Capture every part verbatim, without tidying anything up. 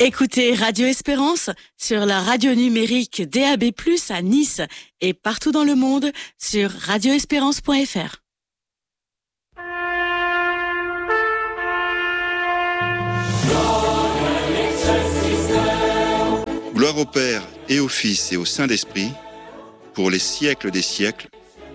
Écoutez Radio Espérance sur la radio numérique D A B plus, à Nice et partout dans le monde sur radio espérance point f r. Gloire au Père et au Fils et au Saint-Esprit, pour les siècles des siècles.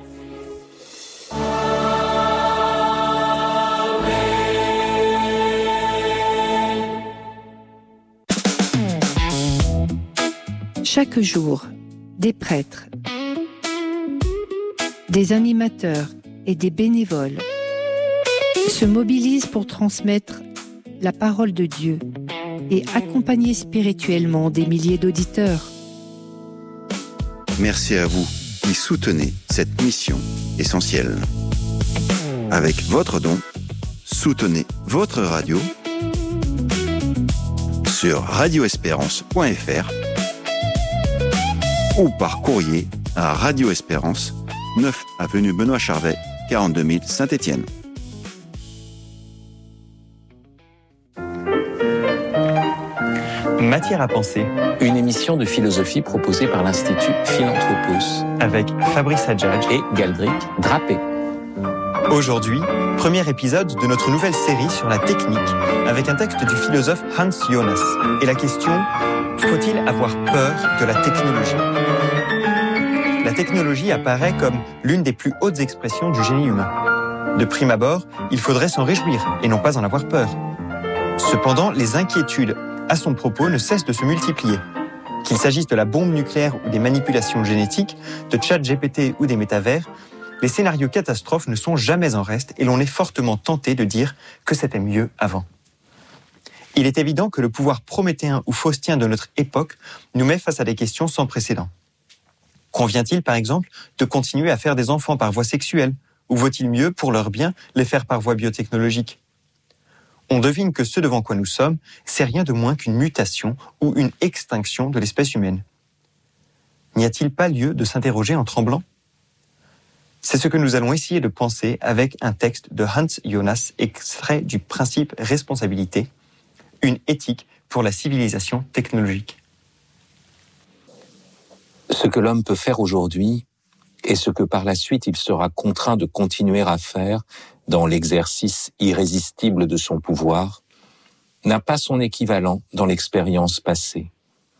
Chaque jour, des prêtres, des animateurs et des bénévoles se mobilisent pour transmettre la parole de Dieu et accompagner spirituellement des milliers d'auditeurs. Merci à vous qui soutenez cette mission essentielle. Avec votre don, soutenez votre radio sur radio espérance point f r ou par courrier à Radio Espérance, neuf avenue Benoît Charvet, quarante-deux mille Saint-Étienne. Matière à penser. Une émission de philosophie proposée par l'Institut Philanthropos. Avec Fabrice Adjadj et Galdric Drapé. Aujourd'hui, premier épisode de notre nouvelle série sur la technique, avec un texte du philosophe Hans Jonas. Et la question, faut-il avoir peur de la technologie ? La technologie apparaît comme l'une des plus hautes expressions du génie humain. De prime abord, il faudrait s'en réjouir et non pas en avoir peur. Cependant, les inquiétudes à son propos ne cessent de se multiplier. Qu'il s'agisse de la bombe nucléaire ou des manipulations génétiques, de ChatGPT ou des métavers, les scénarios catastrophes ne sont jamais en reste et l'on est fortement tenté de dire que c'était mieux avant. Il est évident que le pouvoir prométhéen ou faustien de notre époque nous met face à des questions sans précédent. Convient-il, par exemple, de continuer à faire des enfants par voie sexuelle, ou vaut-il mieux, pour leur bien, les faire par voie biotechnologique ? On devine que ce devant quoi nous sommes, c'est rien de moins qu'une mutation ou une extinction de l'espèce humaine. N'y a-t-il pas lieu de s'interroger en tremblant ? C'est ce que nous allons essayer de penser avec un texte de Hans Jonas, extrait du principe responsabilité, une éthique pour la civilisation technologique. Ce que l'homme peut faire aujourd'hui et ce que par la suite il sera contraint de continuer à faire dans l'exercice irrésistible de son pouvoir n'a pas son équivalent dans l'expérience passée.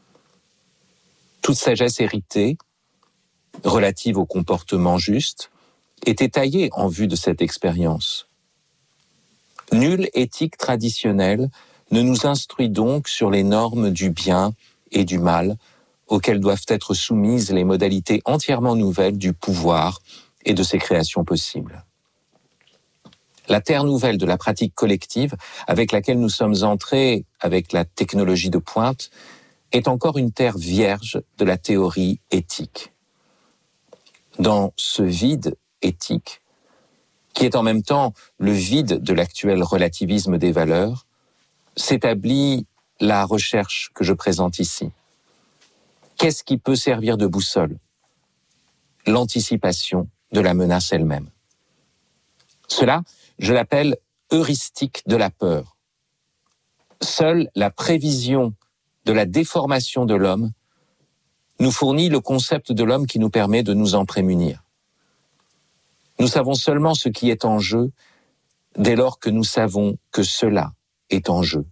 Toute sagesse héritée, relative au comportement juste, était taillée en vue de cette expérience. Nulle éthique traditionnelle ne nous instruit donc sur les normes du bien et du mal auxquelles doivent être soumises les modalités entièrement nouvelles du pouvoir et de ses créations possibles. La terre nouvelle de la pratique collective avec laquelle nous sommes entrés avec la technologie de pointe est encore une terre vierge de la théorie éthique. Dans ce vide éthique, qui est en même temps le vide de l'actuel relativisme des valeurs, s'établit la recherche que je présente ici. Qu'est-ce qui peut servir de boussole ? L'anticipation de la menace elle-même. Cela, je l'appelle heuristique de la peur. Seule la prévision de la déformation de l'homme nous fournit le concept de l'homme qui nous permet de nous en prémunir. Nous savons seulement ce qui est en jeu dès lors que nous savons que cela est en jeu.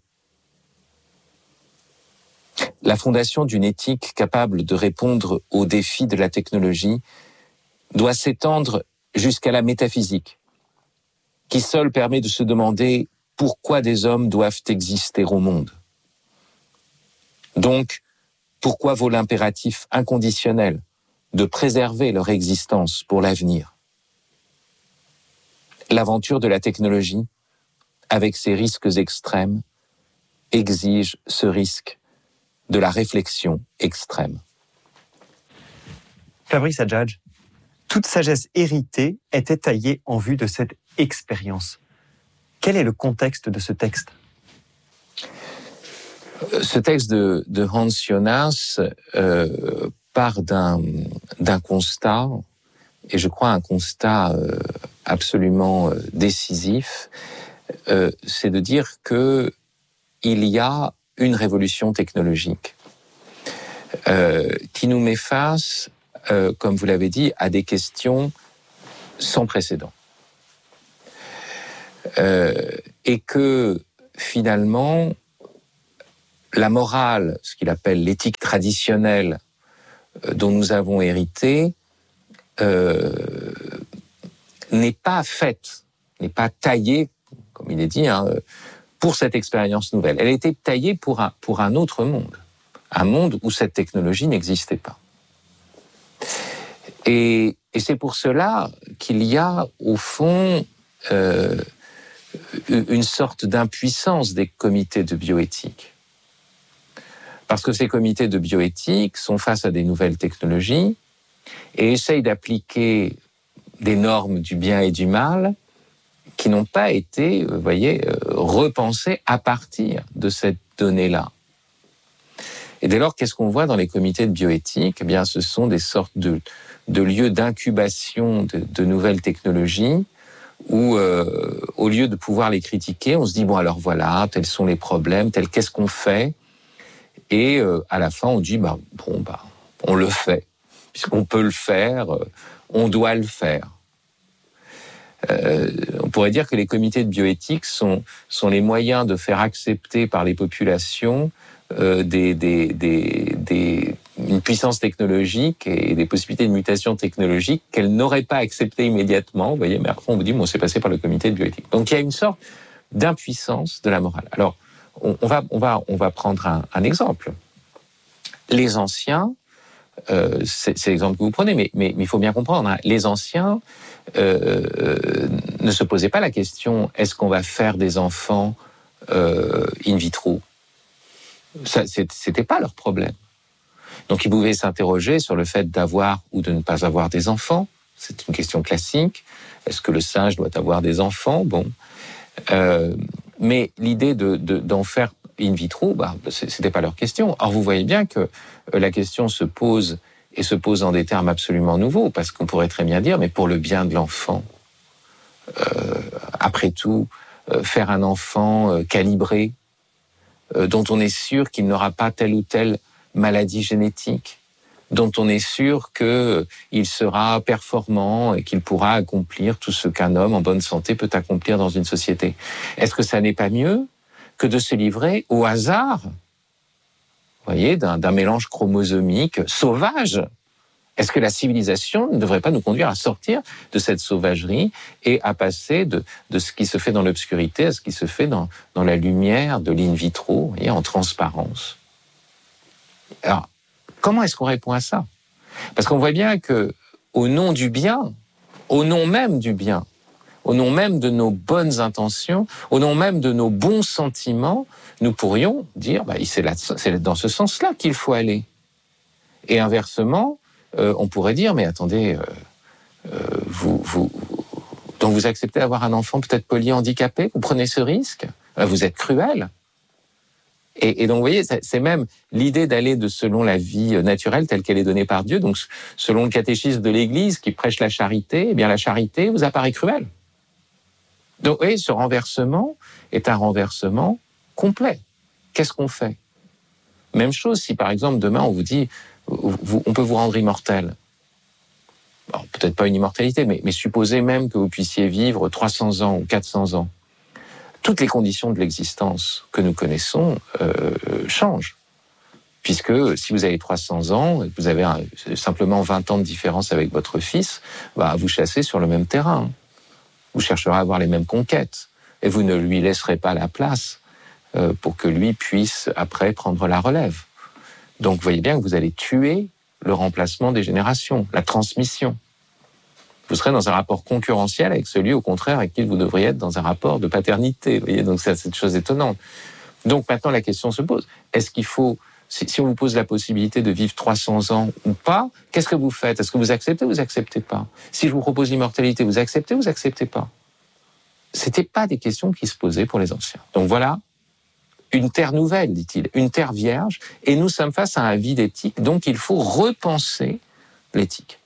La fondation d'une éthique capable de répondre aux défis de la technologie doit s'étendre jusqu'à la métaphysique, qui seule permet de se demander pourquoi des hommes doivent exister au monde. Donc, pourquoi vaut l'impératif inconditionnel de préserver leur existence pour l'avenir ? L'aventure de la technologie, avec ses risques extrêmes, exige ce risque de la réflexion extrême. Fabrice Adjadj, toute sagesse héritée était taillée en vue de cette expérience. Quel est le contexte de ce texte ? Ce texte de, de Hans Jonas euh, part d'un, d'un constat, et je crois un constat euh, absolument euh, décisif, euh, c'est de dire que il y a une révolution technologique euh, qui nous met face, euh, comme vous l'avez dit, à des questions sans précédent. Euh, et que finalement, la morale, ce qu'il appelle l'éthique traditionnelle euh, dont nous avons hérité, euh, n'est pas faite, n'est pas taillée, comme il est dit, hein, pour cette expérience nouvelle. Elle a été taillée pour un, pour un autre monde, un monde où cette technologie n'existait pas. Et, et c'est pour cela qu'il y a, au fond, euh, une sorte d'impuissance des comités de bioéthique. Parce que ces comités de bioéthique sont face à des nouvelles technologies et essayent d'appliquer des normes du bien et du mal qui n'ont pas été, vous voyez, repensées à partir de cette donnée-là. Et dès lors, qu'est-ce qu'on voit dans les comités de bioéthique ? Eh bien, ce sont des sortes de, de lieux d'incubation de, de nouvelles technologies où, euh, au lieu de pouvoir les critiquer, on se dit, bon, alors voilà, tels sont les problèmes, tels, qu'est-ce qu'on fait ? Et euh, à la fin, on dit, bah, bon, bah, on le fait. Puisqu'on peut le faire, euh, on doit le faire. Euh, on pourrait dire que les comités de bioéthique sont, sont les moyens de faire accepter par les populations euh, des, des, des, des, une puissance technologique et des possibilités de mutation technologique qu'elles n'auraient pas acceptées immédiatement. Vous voyez, mais après on vous dit, bon, c'est passé par le comité de bioéthique. Donc il y a une sorte d'impuissance de la morale. Alors, on, on, va, on, va, on va prendre un, un exemple. Les anciens, euh, c'est, c'est l'exemple que vous prenez, mais, mais, mais il faut bien comprendre, hein, les anciens euh, euh, ne se posaient pas la question, est-ce qu'on va faire des enfants euh, in vitro ? Ça, c'était pas leur problème. Donc ils pouvaient s'interroger sur le fait d'avoir ou de ne pas avoir des enfants. C'est une question classique. Est-ce que le singe doit avoir des enfants ? Bon. Euh, mais l'idée de, de, d'en faire in vitro, bah, c'était pas leur question. Or, vous voyez bien que la question se pose, et se pose en des termes absolument nouveaux, parce qu'on pourrait très bien dire, mais pour le bien de l'enfant, euh, après tout, euh, faire un enfant euh, calibré, euh, dont on est sûr qu'il n'aura pas telle ou telle maladie génétique, dont on est sûr qu'il euh, sera performant et qu'il pourra accomplir tout ce qu'un homme en bonne santé peut accomplir dans une société. Est-ce que ça n'est pas mieux que de se livrer au hasard, vous voyez, d'un, d'un mélange chromosomique sauvage ? Est-ce que la civilisation ne devrait pas nous conduire à sortir de cette sauvagerie et à passer de, de ce qui se fait dans l'obscurité à ce qui se fait dans, dans la lumière de l'in vitro, vous voyez, en transparence ? Alors, comment est-ce qu'on répond à ça ? Parce qu'on voit bien que, au nom du bien, au nom même du bien, au nom même de nos bonnes intentions, au nom même de nos bons sentiments, nous pourrions dire, bah, c'est, là, c'est dans ce sens-là qu'il faut aller. Et inversement, euh, on pourrait dire, mais attendez, euh, euh, vous, vous, donc vous acceptez d'avoir un enfant peut-être polyhandicapé, vous prenez ce risque, euh, vous êtes cruel. Et, et donc, vous voyez, c'est même l'idée d'aller de selon la vie naturelle telle qu'elle est donnée par Dieu. Donc, selon le catéchisme de l'Église qui prêche la charité, eh bien, la charité vous apparaît cruelle. Donc, vous voyez, ce renversement est un renversement complet. Qu'est-ce qu'on fait ? Même chose si, par exemple, demain, on vous dit, vous, on peut vous rendre immortel. Bon, peut-être pas une immortalité, mais, mais supposez même que vous puissiez vivre trois cents ans ou quatre cents ans. Toutes les conditions de l'existence que nous connaissons euh, changent. Puisque si vous avez trois cents ans et que vous avez un, simplement vingt ans de différence avec votre fils, bah, vous chassez sur le même terrain. Vous chercherez à avoir les mêmes conquêtes. Et vous ne lui laisserez pas la place euh, pour que lui puisse après prendre la relève. Donc vous voyez bien que vous allez tuer le remplacement des générations, la transmission. Vous serez dans un rapport concurrentiel avec celui, au contraire, avec qui vous devriez être dans un rapport de paternité. Vous voyez, donc c'est cette chose étonnante. Donc maintenant, la question se pose. Est-ce qu'il faut, si, si on vous pose la possibilité de vivre trois cents ans ou pas, qu'est-ce que vous faites ? Est-ce que vous acceptez ou vous acceptez pas ? Si je vous propose l'immortalité, vous acceptez ou vous acceptez pas ? C'était pas des questions qui se posaient pour les anciens. Donc voilà, une terre nouvelle, dit-il, une terre vierge, et nous sommes face à un vide éthique, donc il faut repenser l'éthique.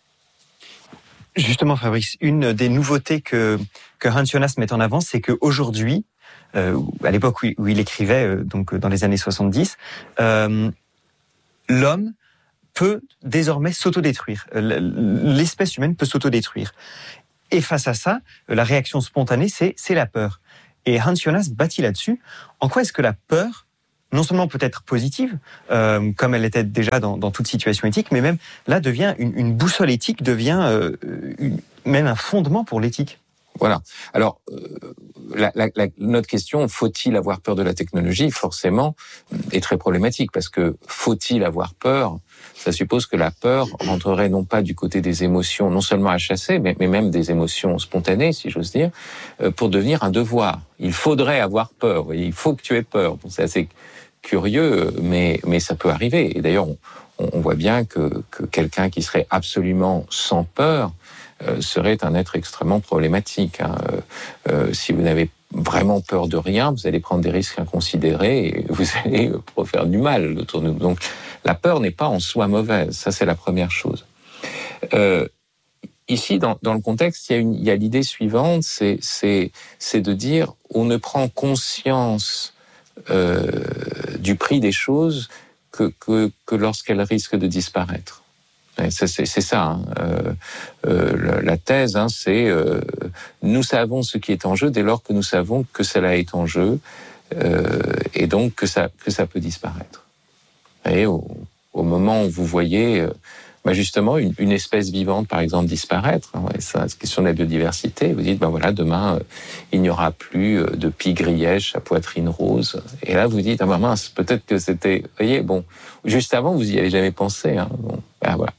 Justement, Fabrice, une des nouveautés que, que Hans Jonas met en avant, c'est qu'aujourd'hui, euh, à l'époque où, où il écrivait, euh, donc dans les années soixante-dix, euh, l'homme peut désormais s'autodétruire. L'espèce humaine peut s'autodétruire. Et face à ça, la réaction spontanée, c'est, c'est la peur. Et Hans Jonas bâtit là-dessus. En quoi est-ce que la peur, non seulement peut être positive, euh, comme elle était déjà dans, dans toute situation éthique, mais même là devient une, une boussole éthique, devient euh, une, même un fondement pour l'éthique? Voilà. Alors, euh, la, la, la, notre question, faut-il avoir peur de la technologie, forcément, est très problématique, parce que faut-il avoir peur, ça suppose que la peur rentrerait non pas du côté des émotions, non seulement à chasser, mais, mais même des émotions spontanées, si j'ose dire, euh, pour devenir un devoir. Il faudrait avoir peur, vous voyez, il faut que tu aies peur. Bon, c'est assez curieux, mais, mais ça peut arriver. Et d'ailleurs, on, on voit bien que, que quelqu'un qui serait absolument sans peur euh, serait un être extrêmement problématique. Hein. Euh, euh, si vous n'avez vraiment peur de rien, vous allez prendre des risques inconsidérés et vous allez faire du mal autour de nous. Donc, la peur n'est pas en soi mauvaise. Ça, c'est la première chose. Euh, ici, dans, dans le contexte, il y a, une, il y a l'idée suivante, c'est, c'est, c'est de dire on ne prend conscience euh, du prix des choses que, que, que lorsqu'elles risquent de disparaître. C'est, c'est, c'est ça. Hein. Euh, euh, la, la thèse, hein, c'est euh, nous savons ce qui est en jeu dès lors que nous savons que cela est en jeu euh, et donc que ça, que ça peut disparaître. Et au, au moment où vous voyez euh, bah justement une, une espèce vivante, par exemple, disparaître, hein, et ça, c'est question de la biodiversité, vous dites, ben voilà, demain, euh, il n'y aura plus euh, de pie grièche à poitrine rose. Et là, vous dites, ah ben mince, peut-être que c'était... Vous voyez, bon, juste avant, vous n'y avez jamais pensé. Hein, bon, ben voilà.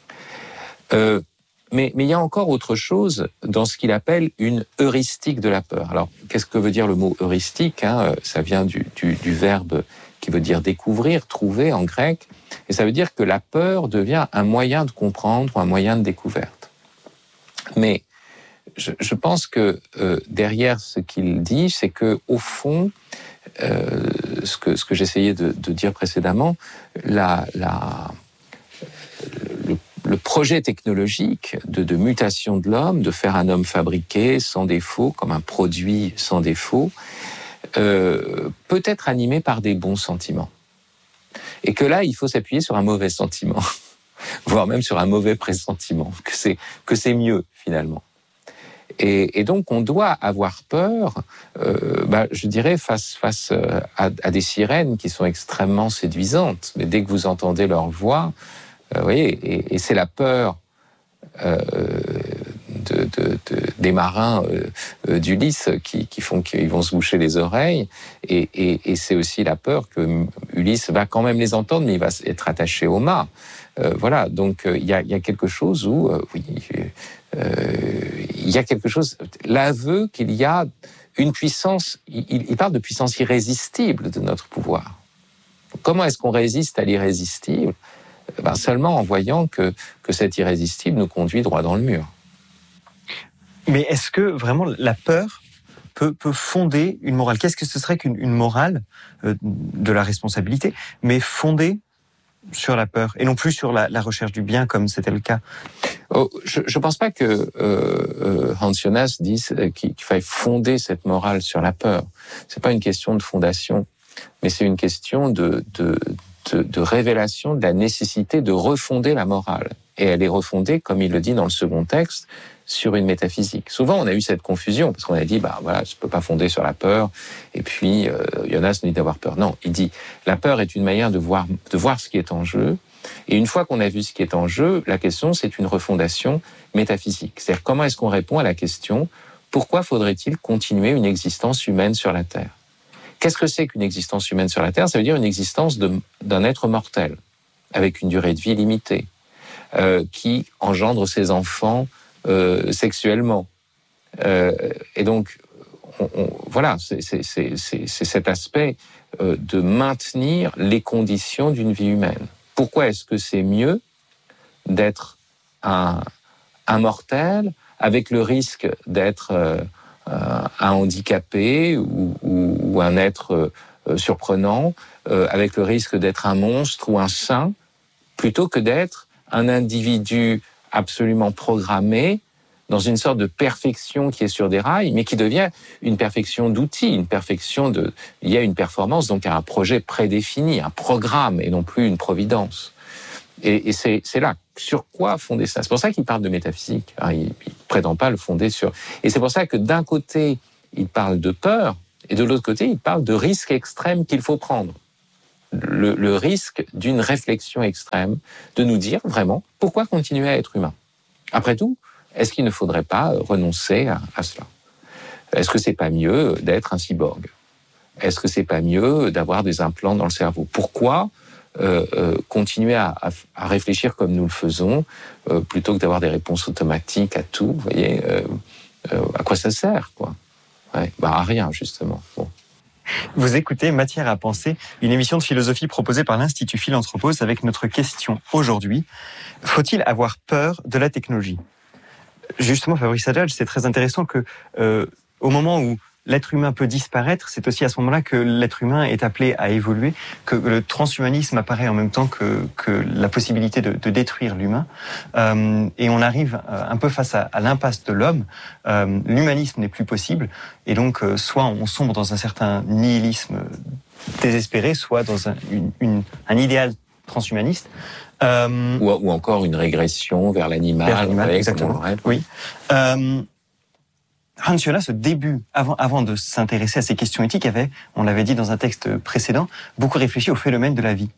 Euh, mais, mais il y a encore autre chose dans ce qu'il appelle une heuristique de la peur. Alors, qu'est-ce que veut dire le mot heuristique, hein? Ça vient du, du, du verbe qui veut dire découvrir, trouver en grec, et ça veut dire que la peur devient un moyen de comprendre ou un moyen de découverte. Mais je, je pense que euh, derrière ce qu'il dit, c'est que au fond, euh, ce que ce que j'essayais de, de dire précédemment, la, la, le, le projet technologique de, de mutation de l'homme, de faire un homme fabriqué sans défaut, comme un produit sans défaut, Euh, peut être animé par des bons sentiments. Et que là, il faut s'appuyer sur un mauvais sentiment, voire même sur un mauvais pressentiment, que c'est, que c'est mieux, finalement. Et, et donc, on doit avoir peur, euh, bah, je dirais, face, face à, à des sirènes qui sont extrêmement séduisantes. Mais dès que vous entendez leur voix, euh, vous voyez, et, et c'est la peur euh, De, de, de, des marins euh, d'Ulysse qui, qui font qu'ils vont se boucher les oreilles, et, et, et c'est aussi la peur que Ulysse va quand même les entendre, mais il va être attaché au mât. Euh, voilà, donc il euh, y, y a quelque chose où, euh, oui, il euh, y a quelque chose, l'aveu qu'il y a une puissance, il, il parle de puissance irrésistible de notre pouvoir. Comment est-ce qu'on résiste à l'irrésistible? Ben, seulement en voyant que, que cet irrésistible nous conduit droit dans le mur. Mais est-ce que vraiment la peur peut, peut fonder une morale? Qu'est-ce que ce serait qu'une une morale euh, de la responsabilité, mais fondée sur la peur et non plus sur la, la recherche du bien comme c'était le cas? Oh, je ne pense pas que euh, Hans Jonas dise qu'il, qu'il faille fonder cette morale sur la peur. C'est pas une question de fondation, mais c'est une question de, de, de, de révélation de la nécessité de refonder la morale. Et elle est refondée, comme il le dit dans le second texte, sur une métaphysique. Souvent, on a eu cette confusion, parce qu'on a dit, bah voilà, je ne peux pas fonder sur la peur, et puis euh, Jonas nous dit d'avoir peur. Non, il dit, la peur est une manière de voir, de voir ce qui est en jeu, et une fois qu'on a vu ce qui est en jeu, la question, c'est une refondation métaphysique. C'est-à-dire, comment est-ce qu'on répond à la question, pourquoi faudrait-il continuer une existence humaine sur la Terre? Qu'est-ce que c'est qu'une existence humaine sur la Terre? Ça veut dire une existence de, d'un être mortel, avec une durée de vie limitée, euh, qui engendre ses enfants Euh, sexuellement. Euh, et donc, on, on, voilà, c'est, c'est, c'est, c'est, c'est cet aspect euh, de maintenir les conditions d'une vie humaine. Pourquoi est-ce que c'est mieux d'être un, un mortel avec le risque d'être euh, un handicapé ou, ou, ou un être euh, surprenant, euh, avec le risque d'être un monstre ou un saint, plutôt que d'être un individu absolument programmé dans une sorte de perfection qui est sur des rails, mais qui devient une perfection d'outils, une perfection de... Il y a une performance, donc un projet prédéfini, un programme, et non plus une providence. Et, et c'est, c'est là, sur quoi fonder ça? C'est pour ça qu'il parle de métaphysique. Hein, il ne prétend pas le fonder sur... Et c'est pour ça que d'un côté, il parle de peur, et de l'autre côté, il parle de risque extrême qu'il faut prendre. Le, le risque d'une réflexion extrême, de nous dire vraiment pourquoi continuer à être humain. Après tout, est-ce qu'il ne faudrait pas renoncer à, à cela? Est-ce que c'est pas mieux d'être un cyborg? Est-ce que c'est pas mieux d'avoir des implants dans le cerveau? Pourquoi euh, euh, continuer à, à, à réfléchir comme nous le faisons euh, plutôt que d'avoir des réponses automatiques à tout? Vous voyez, euh, euh, à quoi ça sert, quoi? Ouais, bah à rien, justement. Bon. Vous écoutez Matière à penser, une émission de philosophie proposée par l'Institut Philanthropos avec notre question aujourd'hui. Faut-il avoir peur de la technologie? Justement, Fabrice Adjadj, c'est très intéressant que euh, au moment où l'être humain peut disparaître, c'est aussi à ce moment-là que l'être humain est appelé à évoluer, que le transhumanisme apparaît en même temps que, que la possibilité de, de détruire l'humain. Euh, et on arrive un peu face à, à l'impasse de l'homme. Euh, l'humanisme n'est plus possible. Et donc, euh, soit on sombre dans un certain nihilisme désespéré, soit dans un, une, une, un idéal transhumaniste. Euh, ou, ou encore une régression vers l'animal. Vers l'animal, ouais, exactement. Oui. Euh, Hans Jonas, au début, avant, avant de s'intéresser à ces questions éthiques, avait, on l'avait dit dans un texte précédent, beaucoup réfléchi au phénomène de la vie.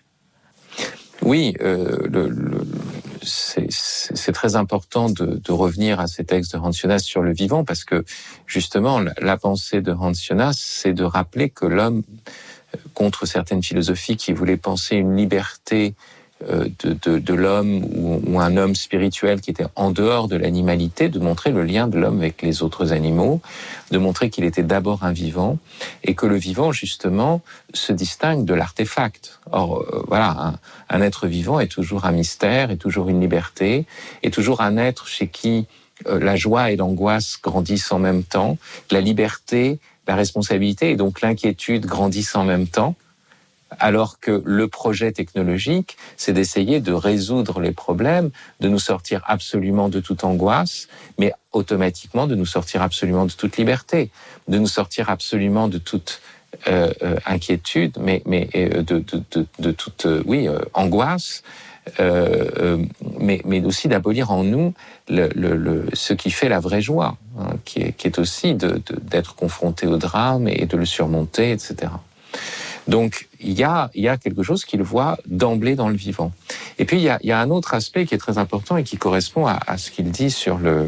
Oui, euh, le, le, c'est, c'est très important de, de revenir à ces textes de Hans Jonas sur le vivant, parce que justement, la, la pensée de Hans Jonas, c'est de rappeler que l'homme, contre certaines philosophies qui voulaient penser une liberté De, de, de l'homme ou, ou un homme spirituel qui était en dehors de l'animalité, de montrer le lien de l'homme avec les autres animaux, de montrer qu'il était d'abord un vivant et que le vivant, justement, se distingue de l'artefact. Or, euh, voilà, un, un être vivant est toujours un mystère, est toujours une liberté, est toujours un être chez qui euh, la joie et l'angoisse grandissent en même temps, la liberté, la responsabilité et donc l'inquiétude grandissent en même temps. Alors que le projet technologique, c'est d'essayer de résoudre les problèmes, de nous sortir absolument de toute angoisse, mais automatiquement de nous sortir absolument de toute liberté, de nous sortir absolument de toute euh, euh, inquiétude, mais, mais euh, de, de, de, de toute euh, oui, euh, angoisse, euh, euh, mais, mais aussi d'abolir en nous le, le, le, ce qui fait la vraie joie, hein, qui, est, qui est aussi de, de, d'être confronté au drame et de le surmonter, et cetera. Donc, il y a, il y a quelque chose qu'il voit d'emblée dans le vivant. Et puis, il y a, il y a un autre aspect qui est très important et qui correspond à, à ce qu'il dit sur le,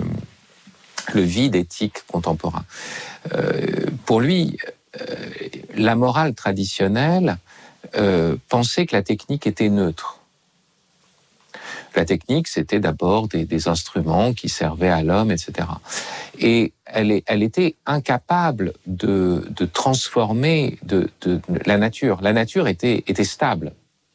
le vide éthique contemporain. Euh, pour lui, euh, la morale traditionnelle euh, pensait que la technique était neutre. La technique, c'était d'abord des, des instruments qui servaient à l'homme, et cetera. Et elle, est, elle était incapable de, de transformer de, de, de la nature. La nature était, était stable.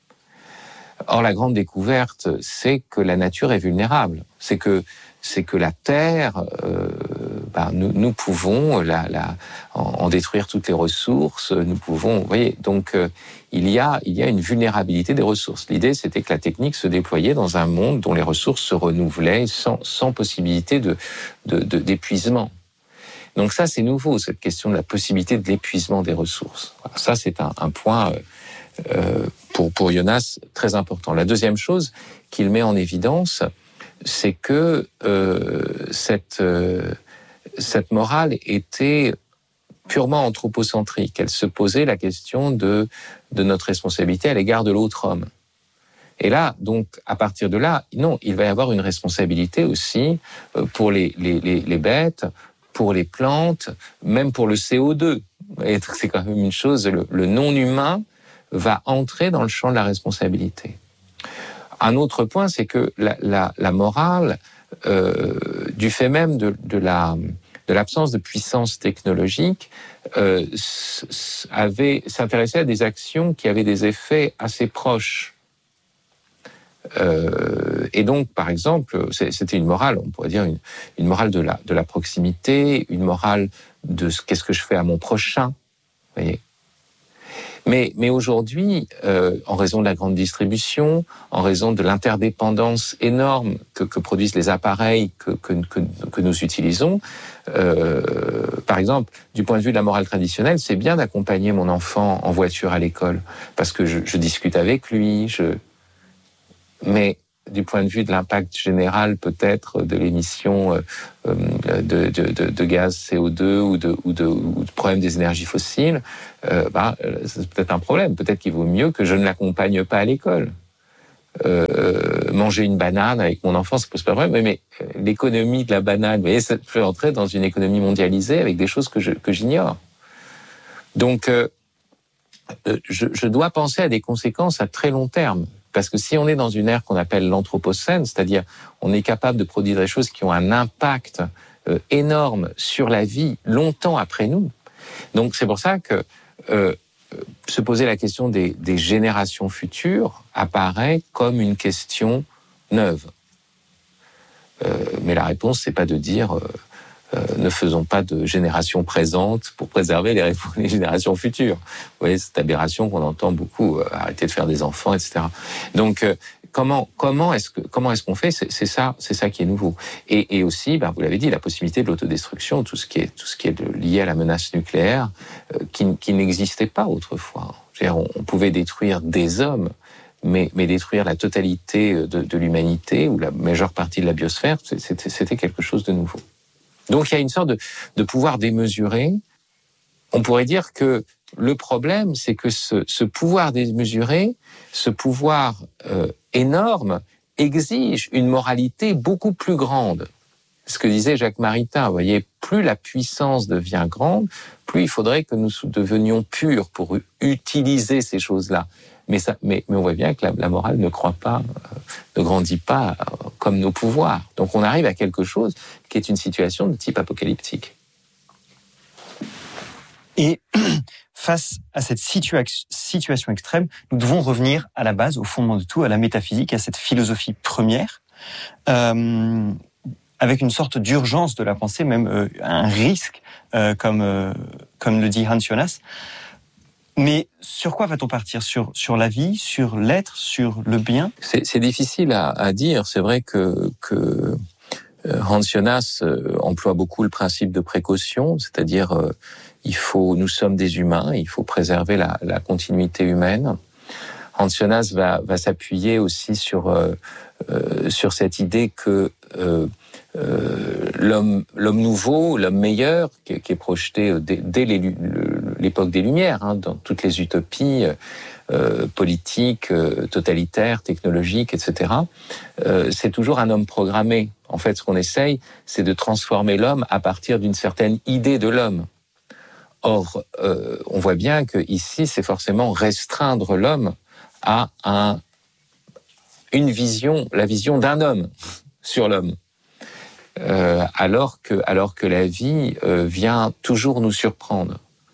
Or, la grande découverte, c'est que la nature est vulnérable. C'est que, c'est que la Terre, euh, bah, nous, nous pouvons la, la, en, en détruire toutes les ressources. Nous pouvons, vous voyez, donc euh, il y a, il y a une vulnérabilité des ressources. L'idée, c'était que la technique se déployait dans un monde dont les ressources se renouvelaient sans, sans possibilité de, de, de, d'épuisement. Donc ça, c'est nouveau, cette question de la possibilité de l'épuisement des ressources. Voilà, ça, c'est un, un point euh, euh, pour, pour Jonas très important. La deuxième chose qu'il met en évidence, c'est que euh, cette, euh, cette morale était purement anthropocentrique. Elle se posait la question de, de notre responsabilité à l'égard de l'autre homme. Et là, donc, à partir de là, non, il va y avoir une responsabilité aussi pour les, les, les, les bêtes, pour les plantes, même pour le C O deux. Et c'est quand même une chose, le, le non-humain va entrer dans le champ de la responsabilité. Un autre point, c'est que la, la, la morale, euh, du fait même de, de, la, de l'absence de puissance technologique, euh, avait, s'intéressait à des actions qui avaient des effets assez proches. Euh, et donc, par exemple, c'était une morale, on pourrait dire une, une morale de la, de la proximité, une morale de ce, qu'est-ce que je fais à mon prochain, vous voyez. Mais, mais aujourd'hui, euh, en raison de la grande distribution, en raison de l'interdépendance énorme que, que produisent les appareils que, que, que, que nous utilisons, euh, par exemple, du point de vue de la morale traditionnelle, c'est bien d'accompagner mon enfant en voiture à l'école, parce que je, je discute avec lui, je... mais du point de vue de l'impact général peut-être de l'émission de, de, de, de gaz C O deux ou de, ou de, ou de problème des énergies fossiles, euh, bah, c'est peut-être un problème. Peut-être qu'il vaut mieux que je ne l'accompagne pas à l'école. Euh, manger une banane avec mon enfant, ça pose pas de problème, mais, mais l'économie de la banane, vous voyez, ça peut entrer dans une économie mondialisée avec des choses que, je, que j'ignore. Donc, euh, je, je dois penser à des conséquences à très long terme. Parce que si on est dans une ère qu'on appelle l'anthropocène, c'est-à-dire on est capable de produire des choses qui ont un impact euh, énorme sur la vie longtemps après nous. Donc c'est pour ça que euh, se poser la question des, des générations futures apparaît comme une question neuve. Euh, mais la réponse, c'est pas de dire euh, euh, ne faisons pas de générations présentes pour préserver les, les générations futures. Vous voyez, cette aberration qu'on entend beaucoup, euh, arrêter de faire des enfants, et cetera. Donc, euh, comment comment est-ce que comment est-ce qu'on fait ? C'est, c'est ça, c'est ça qui est nouveau. Et, et aussi, ben, vous l'avez dit, la possibilité de l'autodestruction, tout ce qui est tout ce qui est de, lié à la menace nucléaire, euh, qui, qui n'existait pas autrefois. Je veux dire, on, on pouvait détruire des hommes. Mais, mais détruire la totalité de, de l'humanité ou la majeure partie de la biosphère, c'était, c'était quelque chose de nouveau. Donc il y a une sorte de, de pouvoir démesuré. On pourrait dire que le problème, c'est que ce, ce pouvoir démesuré, ce pouvoir euh, énorme, exige une moralité beaucoup plus grande. Ce que disait Jacques Maritain, vous voyez, plus la puissance devient grande, plus il faudrait que nous devenions purs pour utiliser ces choses-là. Mais, ça, mais, mais on voit bien que la, la morale ne croît pas, euh, ne grandit pas euh, comme nos pouvoirs. Donc on arrive à quelque chose qui est une situation de type apocalyptique. Et face à cette situa- situation extrême, nous devons revenir à la base, au fondement de tout, à la métaphysique, à cette philosophie première, euh, avec une sorte d'urgence de la pensée, même euh, un risque, euh, comme, euh, comme le dit Hans Jonas. Mais sur quoi va-t-on partir ? Sur, sur la vie, sur l'être, sur le bien ? C'est, c'est difficile à, à dire. C'est vrai que, que Hans Jonas emploie beaucoup le principe de précaution, c'est-à-dire euh, il faut, nous sommes des humains, il faut préserver la, la continuité humaine. Hans Jonas va, va s'appuyer aussi sur, euh, euh, sur cette idée que euh, euh, l'homme, l'homme nouveau, l'homme meilleur, qui, qui est projeté dès, dès les, le, l'époque des Lumières, hein, dans toutes les utopies euh, politiques, euh, totalitaires, technologiques, et cetera, euh, c'est toujours un homme programmé. En fait, ce qu'on essaye, c'est de transformer l'homme à partir d'une certaine idée de l'homme. Or, euh, on voit bien que ici, c'est forcément restreindre l'homme à un, une vision, la vision d'un homme sur l'homme. Euh, alors que, alors que la vie euh, vient toujours nous surprendre.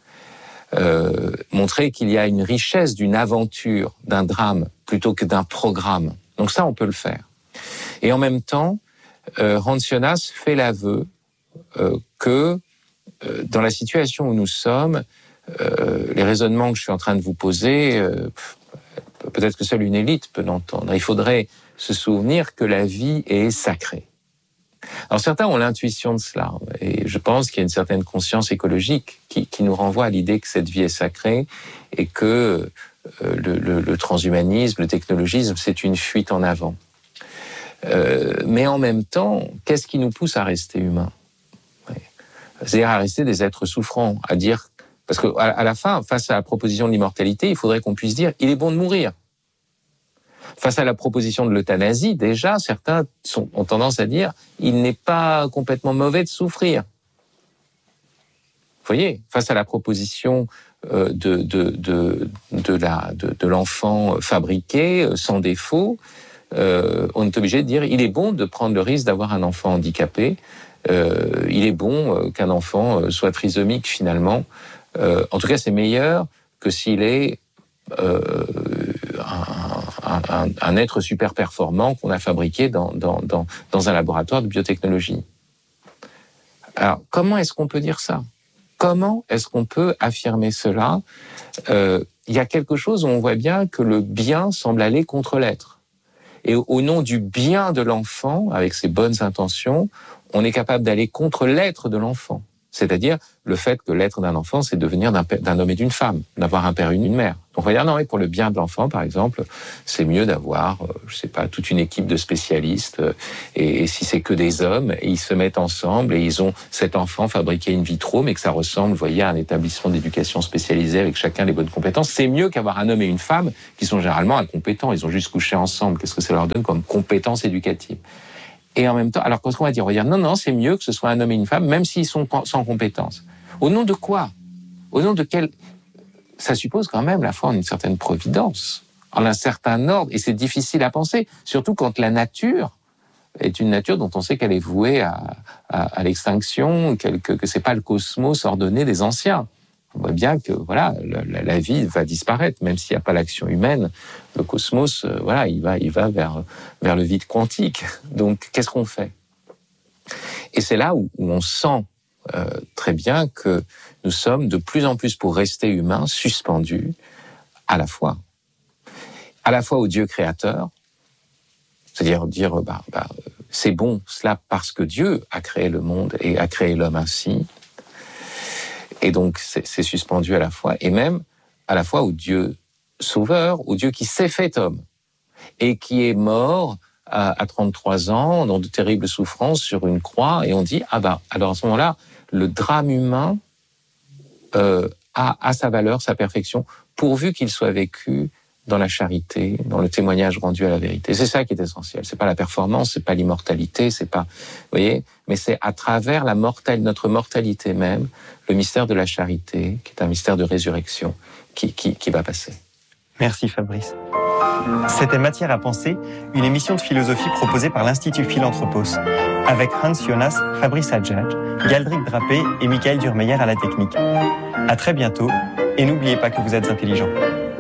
Euh, montrer qu'il y a une richesse d'une aventure, d'un drame, plutôt que d'un programme. Donc ça, on peut le faire. Et en même temps, euh, Hans Jonas fait l'aveu euh, que euh, dans la situation où nous sommes, euh, les raisonnements que je suis en train de vous poser, euh, peut-être que seule une élite peut l'entendre. Il faudrait se souvenir que la vie est sacrée. Alors certains ont l'intuition de cela, et je pense qu'il y a une certaine conscience écologique qui, qui nous renvoie à l'idée que cette vie est sacrée et que euh, le, le, le transhumanisme, le technologisme, c'est une fuite en avant. Euh, mais en même temps, qu'est-ce qui nous pousse à rester humains ? C'est-à-dire à rester des êtres souffrants, à dire... Parce qu'à à la fin, face à la proposition de l'immortalité, il faudrait qu'on puisse dire « il est bon de mourir ». Face à la proposition de l'euthanasie, déjà, certains sont, ont tendance à dire « il n'est pas complètement mauvais de souffrir ». Vous voyez, face à la proposition euh, de, de, de, de, la, de, de l'enfant fabriqué, sans défaut, euh, on est obligé de dire « il est bon de prendre le risque d'avoir un enfant handicapé, euh, il est bon euh, qu'un enfant soit trisomique finalement. Euh, en tout cas, c'est meilleur que s'il est... Euh, un, un, un être super performant qu'on a fabriqué dans, dans, dans, dans un laboratoire de biotechnologie. Alors, comment est-ce qu'on peut dire ça ? Comment est-ce qu'on peut affirmer cela ? euh, il y a quelque chose où on voit bien que le bien semble aller contre l'être. Et au nom du bien de l'enfant, avec ses bonnes intentions, on est capable d'aller contre l'être de l'enfant. C'est-à-dire le fait que l'être d'un enfant, c'est devenir d'un, d'un homme et d'une femme, d'avoir un père et une mère. Donc on va dire, non, mais pour le bien de l'enfant, par exemple, c'est mieux d'avoir, euh, je sais pas, toute une équipe de spécialistes, euh, et, et si c'est que des hommes, et ils se mettent ensemble, et ils ont cet enfant fabriqué in vitro, mais que ça ressemble, vous voyez, à un établissement d'éducation spécialisé avec chacun les bonnes compétences. C'est mieux qu'avoir un homme et une femme qui sont généralement incompétents, ils ont juste couché ensemble. Qu'est-ce que ça leur donne comme compétences éducatives ? Et en même temps, alors qu'est-ce qu'on va dire ? On va dire non, non, c'est mieux que ce soit un homme et une femme, même s'ils sont sans compétences. Au nom de quoi ? Au nom de quel... Ça suppose quand même la foi en une certaine providence, en un certain ordre, et c'est difficile à penser, surtout quand la nature est une nature dont on sait qu'elle est vouée à, à, à l'extinction, que, que c'est pas le cosmos ordonné des anciens. On voit bien que voilà, la, la vie va disparaître, même s'il n'y a pas l'action humaine. Le cosmos, euh, voilà, il va, il va vers vers le vide quantique. Donc, qu'est-ce qu'on fait ? Et c'est là où, où on sent euh, très bien que nous sommes de plus en plus, pour rester humains, suspendus à la foi, à la fois au Dieu créateur, c'est-à-dire dire bah, bah, c'est bon cela parce que Dieu a créé le monde et a créé l'homme ainsi. Et donc, c'est, c'est suspendu à la fois, et même à la fois au Dieu sauveur, au Dieu qui s'est fait homme, et qui est mort à, à trente-trois ans, dans de terribles souffrances, sur une croix, et on dit, ah ben, alors à ce moment-là, le drame humain euh, a, a sa valeur, sa perfection, pourvu qu'il soit vécu dans la charité, dans le témoignage rendu à la vérité. C'est ça qui est essentiel. C'est pas la performance, c'est pas l'immortalité, c'est pas, vous voyez, mais c'est à travers la mortelle, notre mortalité même, le mystère de la charité, qui est un mystère de résurrection, qui, qui, qui va passer. Merci Fabrice. C'était Matière à penser, une émission de philosophie proposée par l'Institut Philanthropos, avec Hans Jonas, Fabrice Adjadj, Galdric Drapé et Michael Durmeyer à la technique. À très bientôt, et n'oubliez pas que vous êtes intelligents.